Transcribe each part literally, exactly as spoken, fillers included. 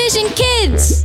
Vision Kids!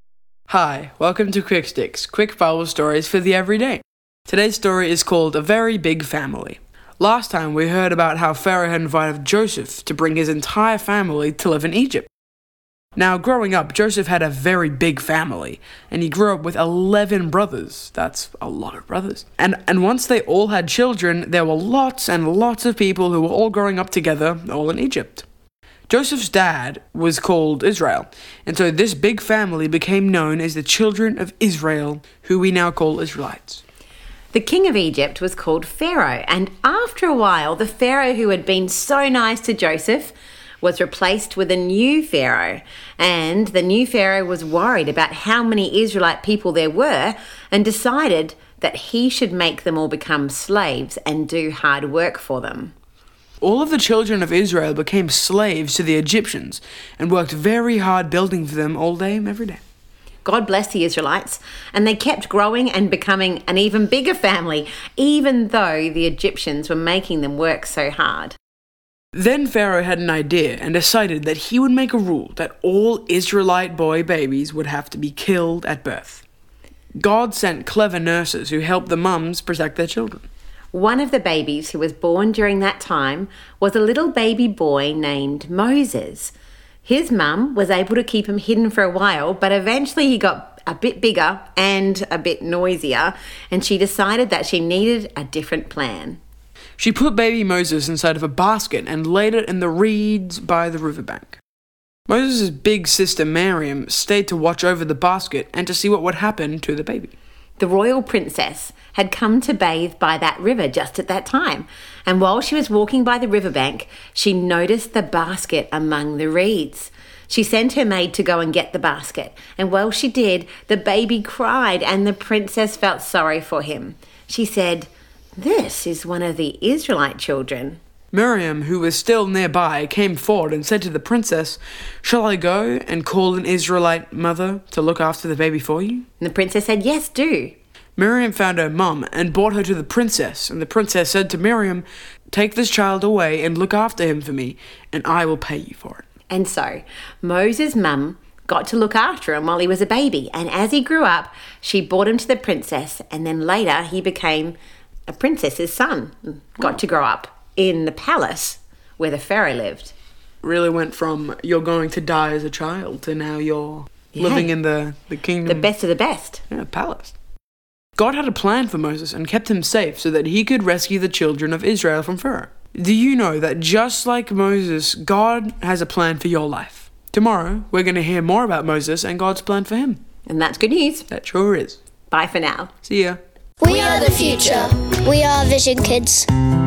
Hi, welcome to Quick Sticks, quick Bible stories for the everyday. Today's story is called A Very Big Family. Last time we heard about how Pharaoh had invited Joseph to bring his entire family to live in Egypt. Now, growing up, Joseph had a very big family, and he grew up with eleven brothers. That's a lot of brothers. And and once they all had children, there were lots and lots of people who were all growing up together, all in Egypt. Joseph's dad was called Israel, and so this big family became known as the children of Israel, who we now call Israelites. The king of Egypt was called Pharaoh, and after a while, the Pharaoh who had been so nice to Joseph was replaced with a new Pharaoh. And the new Pharaoh was worried about how many Israelite people there were and decided that he should make them all become slaves and do hard work for them. All of the children of Israel became slaves to the Egyptians and worked very hard building for them all day, every day. God blessed the Israelites, and they kept growing and becoming an even bigger family, even though the Egyptians were making them work so hard. Then Pharaoh had an idea and decided that he would make a rule that all Israelite boy babies would have to be killed at birth. God sent clever nurses who helped the mums protect their children. One of the babies who was born during that time was a little baby boy named Moses. His mum was able to keep him hidden for a while, but eventually he got a bit bigger and a bit noisier, and she decided that she needed a different plan. She put baby Moses inside of a basket and laid it in the reeds by the riverbank. Moses' big sister Miriam stayed to watch over the basket and to see what would happen to the baby. The royal princess had come to bathe by that river just at that time, and while she was walking by the riverbank, she noticed the basket among the reeds. She sent her maid to go and get the basket, and while she did, the baby cried and the princess felt sorry for him. She said, "This is one of the Israelite children." Miriam, who was still nearby, came forward and said to the princess, "Shall I go and call an Israelite mother to look after the baby for you?" And the princess said, "Yes, do." Miriam found her mum and brought her to the princess, and the princess said to Miriam, "Take this child away and look after him for me, and I will pay you for it." And so Moses' mum got to look after him while he was a baby, and as he grew up, she brought him to the princess, and then later he became a princess's son, got to grow up in the palace where the Pharaoh lived. Really went from you're going to die as a child to now you're yeah. living in the, the kingdom. The best of the best. Yeah, palace. God had a plan for Moses and kept him safe so that he could rescue the children of Israel from Pharaoh. Do you know that just like Moses, God has a plan for your life? Tomorrow, we're going to hear more about Moses and God's plan for him. And that's good news. That sure is. Bye for now. See ya. We are the future. We are Vision Kids.